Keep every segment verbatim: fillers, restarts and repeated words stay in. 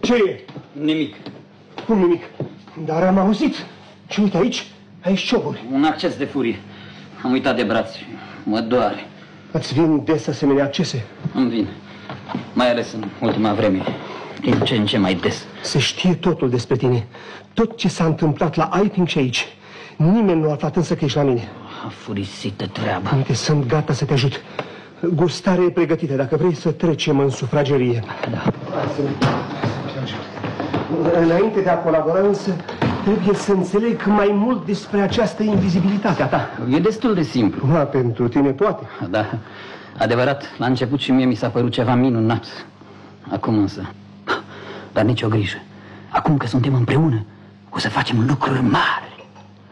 Ce e? Nimic. Cum nimic? Dar am auzit. Și uite aici, aici cioburi. Un acces de furie. Am uitat de braț. Mă doare. Îți vin des asemenea accese? Îmi vin. Mai ales în ultima vreme. Din ce în ce mai des. Se știe totul despre tine. Tot ce s-a întâmplat la Aiping și aici. Nimeni nu a aflat însă că ești la mine. A furisită treaba. Uite, sunt gata să te ajut. Gustare e pregătită, dacă vrei să trecem în sufragerie. Da. Hai să te ajut. Înainte de a colabora însă, trebuie să înțeleg mai mult despre această invizibilitate a ta. E destul de simplu. Da, pentru tine poate. Da, adevărat, la început și mie mi s-a părut ceva minunat. Acum însă, dar nicio grijă. Acum că suntem împreună, o să facem lucruri mari.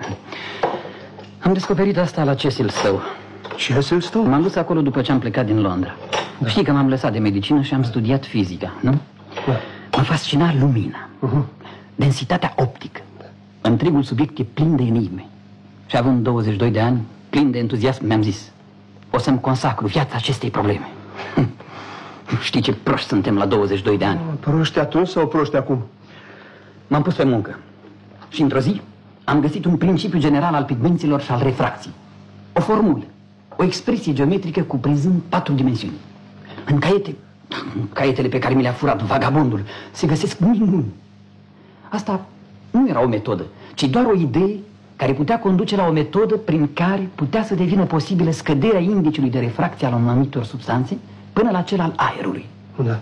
Am descoperit asta la Cecil Stowe. Cecil Stowe? M-am dus acolo după ce am plecat din Londra. Da. Știi că m-am lăsat de medicină și am studiat fizica, nu? Da. Mă fascina lumina, uh-huh. densitatea optică. Întregul subiect e plin de enigme. Și având douăzeci și doi de ani, plin de entuziasm, mi-am zis: o să-mi consacru viața acestei probleme. Știi ce proști suntem la douăzeci și doi de ani. Proști atunci sau proști acum? M-am pus pe muncă și într-o zi am găsit un principiu general al pigmenților și al refracției. O formulă, o expresie geometrică cuprinzând patru dimensiuni. În caiete, în caietele pe care mi le-a furat vagabondul, se găsesc minuni. Asta nu era o metodă, ci doar o idee care putea conduce la o metodă prin care putea să devină posibilă scăderea indicului de refracție al anumitor substanțe până la cel al aerului. Da.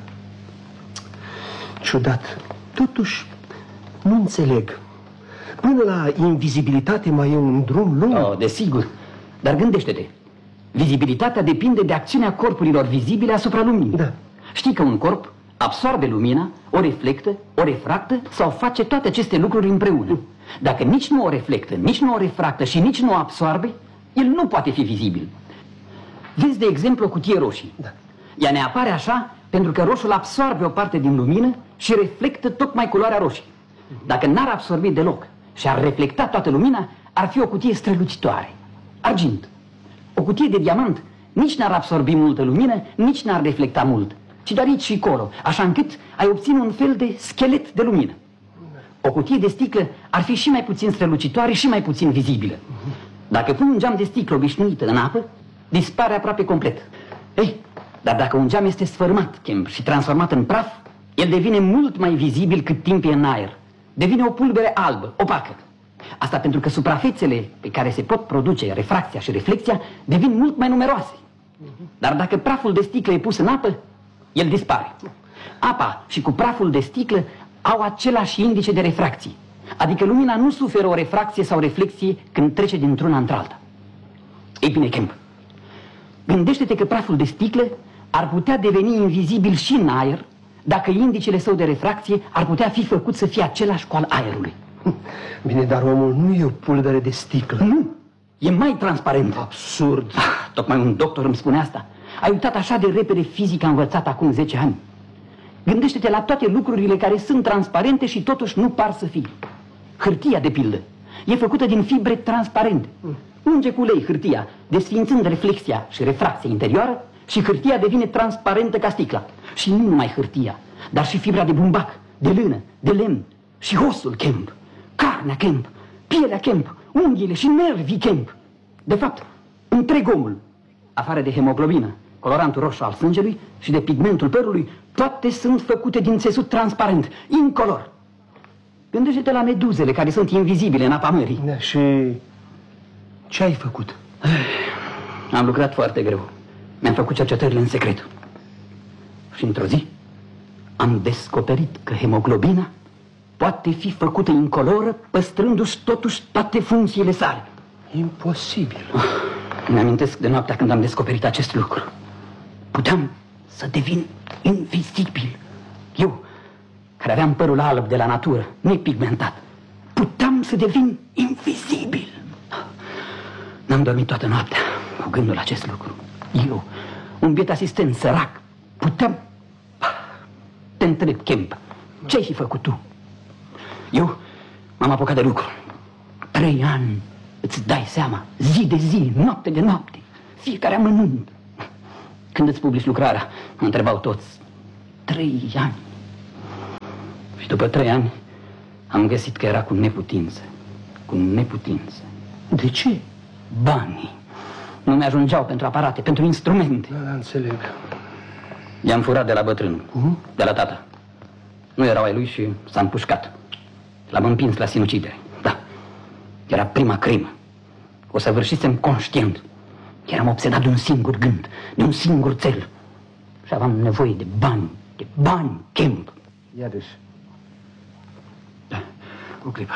Ciudat. Totuși, nu înțeleg. Până la invizibilitate mai e un drum lung. Oh, desigur. Dar gândește-te. Vizibilitatea depinde de acțiunea corpurilor vizibile asupra luminii. Da. Știi că un corp absorbe lumina, o reflectă, o refractă sau face toate aceste lucruri împreună. Mm. Dacă nici nu o reflectă, nici nu o refractă și nici nu o absorbe, el nu poate fi vizibil. Vezi, de exemplu, o cutie roșie. Da. Ea ne apare așa pentru că roșul absorbe o parte din lumină și reflectă tocmai culoarea roșie. Dacă n-ar absorbi deloc și ar reflecta toată lumina, ar fi o cutie strălucitoare. Argint. O cutie de diamant nici n-ar absorbi multă lumină, nici n-ar reflecta mult, ci doar aici și acolo, așa încât ai obține un fel de schelet de lumină. O cutie de sticlă ar fi și mai puțin strălucitoare și mai puțin vizibilă. Dacă pun un geam de sticlă obișnuită în apă, dispare aproape complet. Ei, dar dacă un geam este sfărmat, Kemp, și transformat în praf, el devine mult mai vizibil cât timp e în aer. Devine o pulbere albă, opacă. Asta pentru că suprafețele pe care se pot produce refracția și reflexia devin mult mai numeroase. Dar dacă praful de sticlă e pus în apă, el dispare. Apa și cu praful de sticlă au același indice de refracție. Adică lumina nu suferă o refracție sau reflexie când trece dintr-una într-alta. Ei bine, Kemp, gândește-te că praful de sticlă ar putea deveni invizibil și în aer dacă indicele său de refracție ar putea fi făcut să fie același cu al aerului. Bine, dar omul nu e o pulbere de sticlă. Nu, e mai transparent. Absurd. Ah, tocmai un doctor îmi spune asta. Ai uitat așa de repede fizica învățată acum zece ani. Gândește-te la toate lucrurile care sunt transparente și totuși nu par să fie. Hârtia, de pildă, e făcută din fibre transparente. Unge cu ulei hârtia, desființând reflexia și refracția interioară, și hârtia devine transparentă ca sticla. Și nu numai hârtia, dar și fibra de bumbac, de lână, de lemn, și osul, Kemp, carnea, Kemp, pielea, Kemp, unghiile și nervii, Kemp. De fapt, întreg omul, afară de hemoglobină, colorantul roșu al sângelui și de pigmentul părului, toate sunt făcute din țesut transparent, incolor. Gândește-te la meduzele care sunt invizibile în apa mării. Da, și ce ai făcut? Am lucrat foarte greu. Mi-am făcut cercetările în secret. Și într-o zi am descoperit că hemoglobina poate fi făcută incoloră, păstrându-și totuși toate funcțiile sale. Imposibil. Mi-amintesc de noaptea când am descoperit acest lucru. Puteam să devin invizibil. Eu, care aveam părul alb de la natură, nepigmentat, puteam să devin invizibil. N-am dormit toată noaptea cu gândul la acest lucru. Eu, un biet asistent sărac, puteam... Te întreb, Kemp, ce-ai fi făcut tu? Eu m-am apucat de lucru. Trei ani, îți dai seama, zi de zi, noapte de noapte, fiecare amănunt. Când îți publici lucrarea, mă întrebau toți. Trei ani. Și după trei ani am găsit că era cu neputință. Cu neputință. De ce? Banii nu mi-ajungeau pentru aparate, pentru instrumente. Da, înțeleg. I-am furat de la bătrân, Cum? de la tata. Nu erau ai lui și s-a împușcat. L-am împins la sinucidere. Da, era prima crimă. O săvârșisem conștient. Eram obsedat de un singur gând, de un singur cel. Și aveam nevoie de bani, de bani, Kemp. Iarăși. Da, o clipă.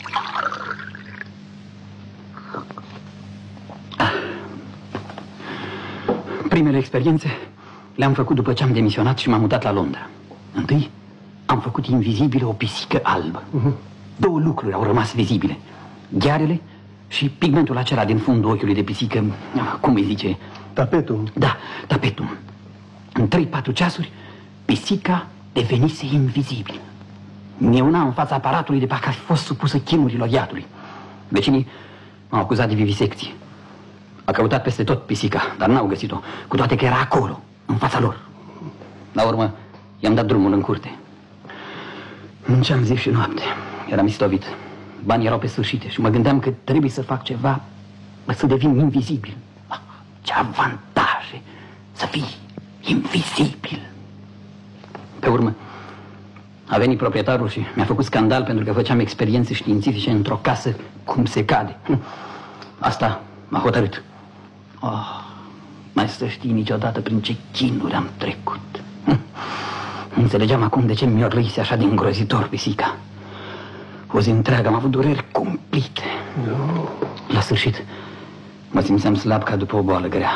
Primele experiențe le-am făcut după ce am demisionat și m-am mutat la Londra. Întâi am făcut invizibilă o pisică albă. Uh-huh. Două lucruri au rămas vizibile. Ghearele și pigmentul acela din fundul ochiului de pisică. Cum îi zice? Tapetul. Da, tapetul. În trei patru ceasuri pisica devenise invizibilă. Mieuna în fața aparatului de parcă ar fi fost supusă chinurilor iadului. Vecinii m-au acuzat de vivisecție. A căutat peste tot pisica, dar n-au găsit-o, cu toate că era acolo, în fața lor. La urmă, i-am dat drumul în curte. Munceam zi și noapte. Eram istovit. Banii erau pe sfârșite și mă gândeam că trebuie să fac ceva să devin invizibil. Ah, ce avantaje să fii invizibil. Pe urmă, a venit proprietarul și mi-a făcut scandal pentru că făceam experiențe științifice într-o casă cum se cade. Asta m-a hotărât. Oh, mai să știi niciodată prin ce chinuri am trecut. Înțelegeam acum de ce mi-o răise așa de îngrozitor pisica. O zi întreagă am avut dureri cumplite. No. La sfârșit mă simțeam slab ca după o boală grea.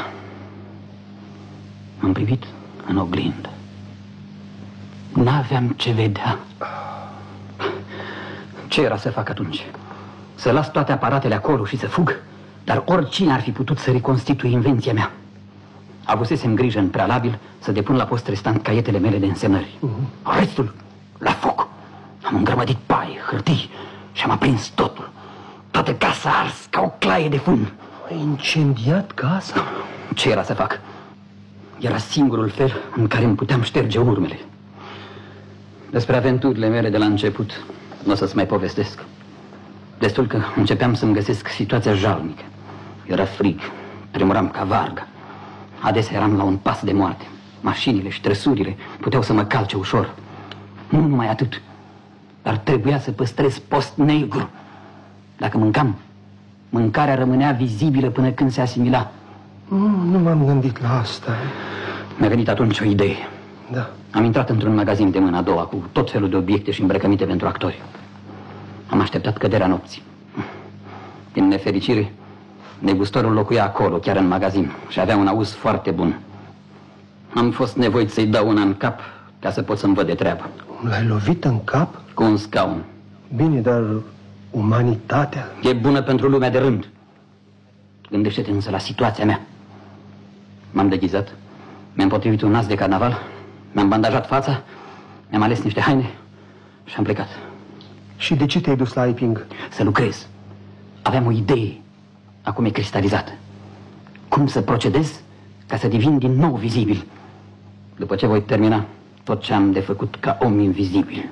M-am privit în oglindă. N-aveam ce vedea. Ce era să fac atunci? Să las toate aparatele acolo și să fug? Dar oricine ar fi putut să reconstituie invenția mea. Avusesem grijă în prealabil să depun la post restant caietele mele de însemnări. uh-huh. Restul la foc. Am îngrămădit paie, hârtii și am aprins totul. Toată casa a ars ca o claie de fân. Ai incendiat casa? Ce era să fac? Era singurul fel în care îmi puteam șterge urmele. Despre aventurile mele de la început nu o să-ți mai povestesc. Destul că începeam să-mi găsesc situația jalnică. Era frig, tremuram ca varga. Adesea eram la un pas de moarte. Mașinile și trăsurile puteau să mă calce ușor. Nu numai atât, dar trebuia să păstrez post negru. Dacă mâncam, mâncarea rămânea vizibilă până când se asimila. Nu, nu m-am gândit la asta. Mi-a venit atunci o idee. Da. Am intrat într-un magazin de mâna a doua cu tot felul de obiecte și îmbrăcăminte pentru actori. Am așteptat căderea nopții. Din nefericire, negustorul locuia acolo, chiar în magazin, și avea un auz foarte bun. Am fost nevoit să-i dau una în cap ca să pot să-mi văd de treabă. L-ai lovit în cap? Cu un scaun. Bine, dar umanitatea? E bună pentru lumea de rând. Gândește-te însă la situația mea. M-am deghizat, mi-am potrivit un nas de carnaval, mi-am bandajat fața, mi-am ales niște haine și am plecat. Și de ce te-ai dus la Iping? Să lucrez. Aveam o idee. Acum e cristalizată. Cum să procedez ca să devin din nou vizibil? După ce voi termina tot ce am de făcut ca om invizibil.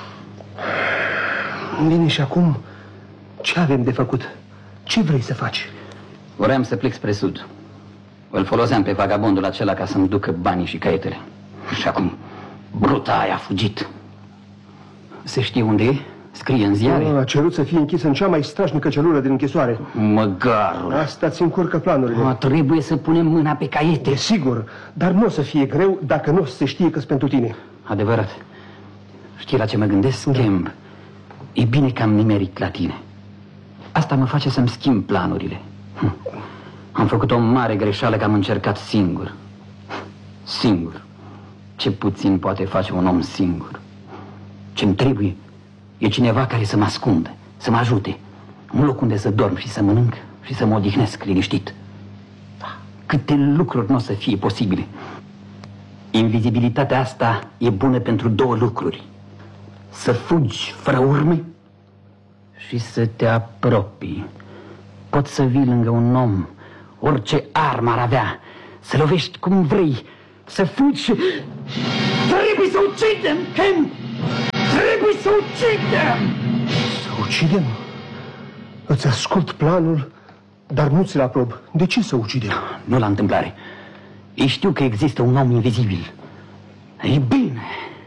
Bine, și acum ce avem de făcut? Ce vrei să faci? Vreau să plec spre sud. Îl foloseam pe vagabondul acela ca să-mi ducă banii și caietele. Și acum bruta aia a fugit. Se știe unde e? Scrie în ziare? A cerut să fie închis în cea mai strașnică celulă din închisoare. Măgarul. Asta ți încurcă planurile. A, trebuie să punem mâna pe caiete. Desigur, dar nu o să fie greu dacă nu o să se știe că-s pentru tine. Adevărat. Știi la ce mă gândesc, da. Kemp? E bine că am nimerit la tine. Asta mă face să-mi schimb planurile. Hm. Am făcut o mare greșeală că am încercat singur. Singur. Ce puțin poate face un om singur. Ce-mi trebuie e cineva care să mă ascundă, să mă ajute. Un loc unde să dorm și să mănânc și să mă odihnesc liniștit. Câte lucruri nu o să fie posibile. Invizibilitatea asta e bună pentru două lucruri. Să fugi fără urme și să te apropii. Poți să vii lângă un om, orice armă ar avea, să lovești cum vrei, să fugi și... Trebuie să ucidem, Kemp! Trebuie să ucidem! Să ucidem? Îți ascult planul, dar nu ți-l aprob. De ce să ucidem? Nu la întâmplare. Ei știu că există un om invizibil. Ei bine,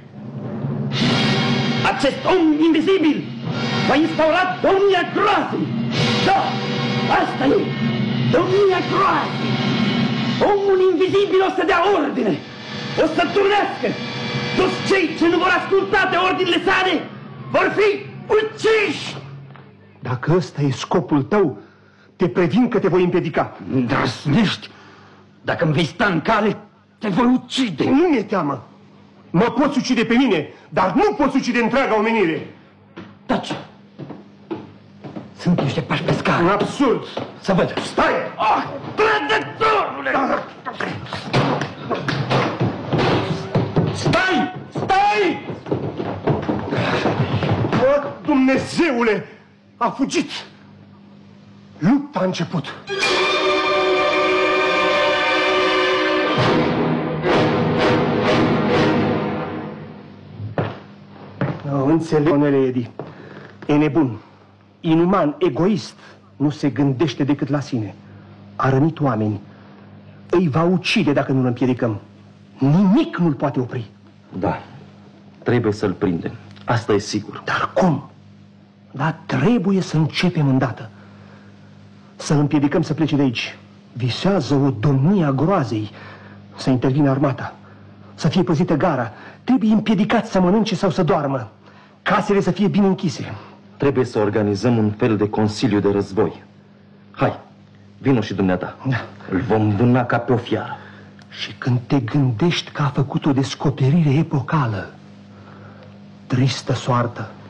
acest om invizibil va instaura domnia groazei. Da, asta e, domnia groazei. Omul invizibil o să dea ordine, o să turnească. Toți cei ce nu vor asculta de ordinele sale vor fi uciși. Dacă ăsta e scopul tău, te previn că te voi împiedica. Îndrăznești? Dacă îmi vei sta în cale, te voi ucide. Nu mi-e teamă. Mă poți ucide pe mine, dar nu poți ucide întreaga omenire. Taci! Sunt niște pași pe scară. Un absurd. Să văd. Stai! Ah, trădătorule! Stai! Stai! Bă, Dumnezeule! A fugit! Lupta a început. No, înțeleg, domnule Edi. E nebun, inuman, egoist. Nu se gândește decât la sine. A rănit oameni. Îi va ucide dacă nu-l împiedicăm. Nimic nu-l poate opri. Da, trebuie să-l prindem. Asta e sigur. Dar cum? Dar trebuie să începem îndată. Să-l împiedicăm să plece de aici. Visează o domnie a groazei. Să intervină armata. Să fie păzită gara. Trebuie împiedicat să mănânce sau să doarmă. Casele să fie bine închise. Trebuie să organizăm un fel de consiliu de război. Hai, vino și dumneata. Da. Îl vom vâna ca pe o fiară. Și când te gândești că a făcut o descoperire epocală, tristă soartă,